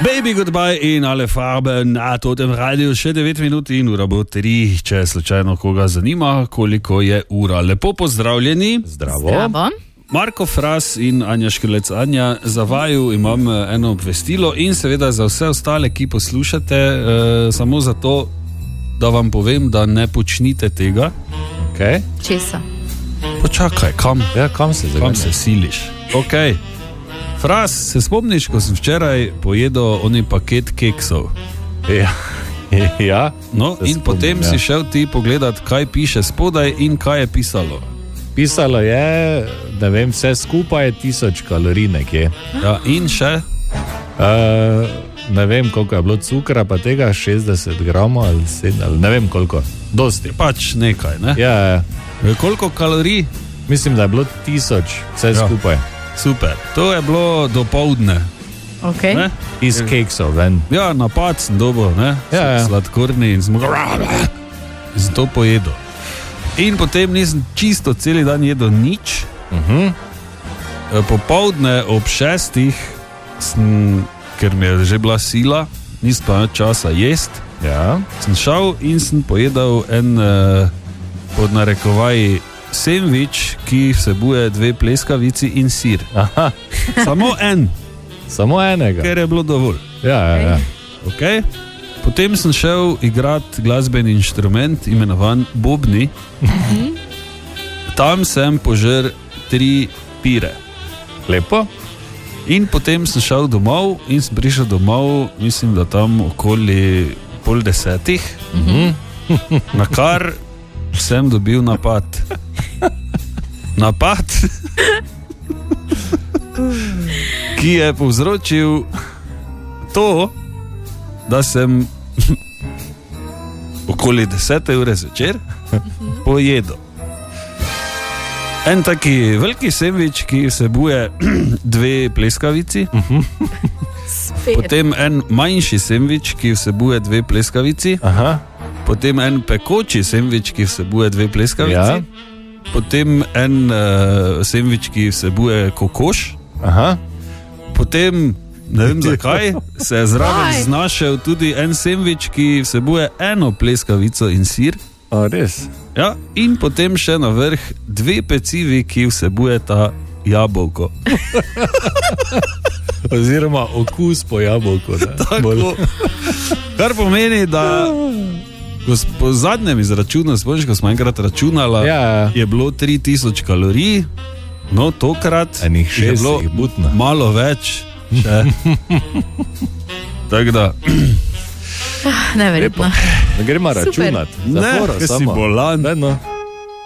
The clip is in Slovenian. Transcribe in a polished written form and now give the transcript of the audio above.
Baby Goodbye in alle farbe na totem radiju, še 9 minut in ura bo 3, če slučajno koga zanima, koliko je ura. Lepo pozdravljeni. Zdravo. Marko Fras in Anja Škrlec. Anja, za vaju imam eno obvestilo in seveda za vse ostale, ki poslušate, samo zato, da vam povem, da ne počnite tega. Okay. Česa? Počakaj, kam? Ja, kam se siliš? Ok. Fras, se spomniš, ko sem včeraj pojedel oni paket keksov? Ja. No, in potem si šel ti pogledat, kaj piše spodaj in kaj je pisalo. Pisalo je, da vem, vse skupaj je 1000 kalorij nekje. Ja, in še? Ne vem, koliko je bilo cukra, pa tega 60 gramov ali 7, ali ne vem koliko. Dosti. Pač nekaj, ne? Ja. Koliko kalorij? Mislim, da je bilo 1000 vse skupaj. Super, to je bilo dopoldne. Okay. Iz keksov ven. Ja, napad sem dobil, ne? Ja. Sladkorni in sem to pojedel. In potem nisem čisto celi dan jedel nič. Popoldne ob 6 sem, ker mi je že bila sila, nisem pa časa jest, sem šel in sem pojedel en pod narekovaji sendvič, ki vsebuje 2 pleskavici in sir. Aha. Samo en. Samo enega. Ker je bilo dovolj. Ja. Okay. Potem sem šel igrati glasbeni inštrument, imenovan bobni. Tam sem požrl 3 pire. Lepo. In potem sem šel domov in sem prišel domov, mislim, da tam okoli 9:30. Na kar sem dobil napad. Napad, ki je povzročil to, da sem okoli 10. ure zvečer pojedel en taki veliki sendvič, ki vsebuje 2 pleskavici, potem en manjši sendvič, ki vsebuje 2 pleskavici, potem en pekoči sendvič, ki vsebuje 2 pleskavici, potem en sendvič, ki vsebuje kokoš, potem, ne vem zakaj, se je zraven znašel tudi en sendvič, ki vsebuje 1 pleskavico in sir. Res? Ja, in potem še na vrh 2 pecivi, ki vsebujeta jabolko. Oziroma okus po jabolku. Tako. Kar pomeni, da po zadnjem izračunu, spomniš, ko smo enkrat računala, je bilo 3000 kalorij, no tokrat je bilo malo več. Tako da Neverjetno. Gremo računati. Ne, ker si bolan.